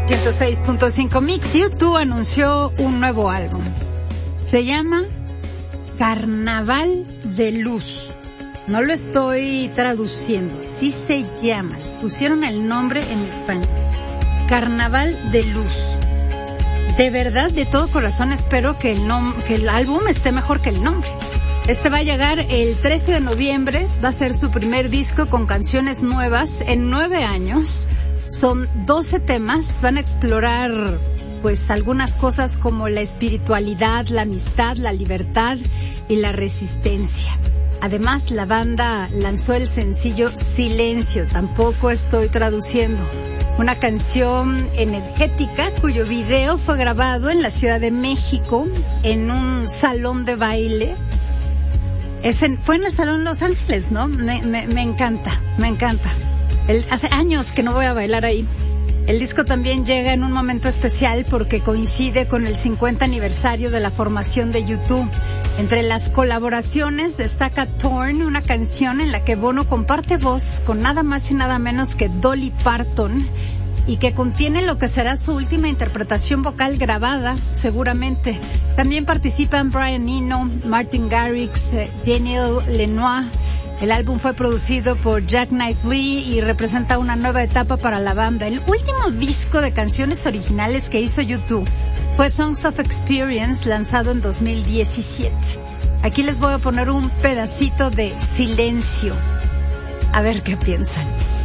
106.5 Mix. YouTube anunció un nuevo álbum. Se llama Carnaval de Luz. No lo estoy traduciendo. Sí se llama. Pusieron el nombre en español. Carnaval de Luz. De verdad, de todo corazón espero que el álbum esté mejor que el nombre. Este va a llegar el 13 de noviembre. Va a ser su primer disco con canciones nuevas en 9 años. Son 12 temas. Van a explorar pues algunas cosas como la espiritualidad, la amistad, la libertad y la resistencia. Además, la banda lanzó el sencillo Silencio. Tampoco estoy traduciendo. Una canción energética cuyo video fue grabado en la Ciudad de México en un salón de baile. Fue en el Salón Los Ángeles, ¿no? Me encanta, me encanta. Hace años que no voy a bailar ahí. El disco también llega en un momento especial porque coincide con el 50 aniversario de la formación de YouTube. Entre las colaboraciones destaca Torn, una canción en la que Bono comparte voz con nada más y nada menos que Dolly Parton y que contiene lo que será su última interpretación vocal grabada, seguramente. También participan Brian Eno, Martin Garrix, Daniel Lanois. El álbum fue producido por Jack Knight Lee y representa una nueva etapa para la banda. El último disco de canciones originales que hizo YouTube fue Songs of Experience, lanzado en 2017. Aquí les voy a poner un pedacito de Silencio. A ver qué piensan.